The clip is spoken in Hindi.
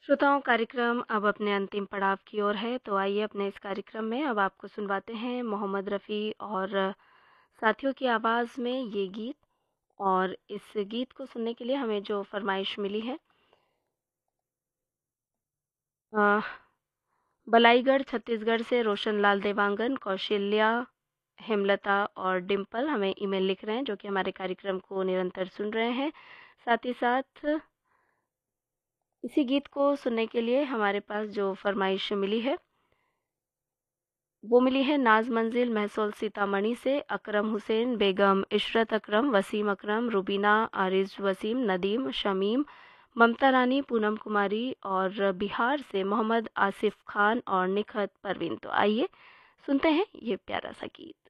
श्रोताओं, कार्यक्रम अब अपने अंतिम पड़ाव की ओर है, तो आइए अपने इस कार्यक्रम में अब आपको सुनवाते हैं मोहम्मद रफ़ी और साथियों की आवाज़ में ये गीत। और इस गीत को सुनने के लिए हमें जो फ़रमाइश मिली है, अ, बलाईगढ़ छत्तीसगढ़ से रोशन लाल देवांगन, कौशल्या, हेमलता और डिम्पल हमें ईमेल लिख रहे हैं, जो कि हमारे कार्यक्रम को निरंतर सुन रहे हैं। साथ ही साथ इसी गीत को सुनने के लिए हमारे पास जो फ़रमाइश मिली है, वो मिली है नाज मंजिल महसौल सीतामढ़ी से, अकरम हुसैन, बेगम इशरत अकरम, वसीम अकरम, रुबीना, आरिज वसीम, नदीम, शमीम, ममता रानी, पूनम कुमारी और बिहार से मोहम्मद आसिफ खान और निखत परवीन। तो आइए सुनते हैं ये प्यारा सा गीत।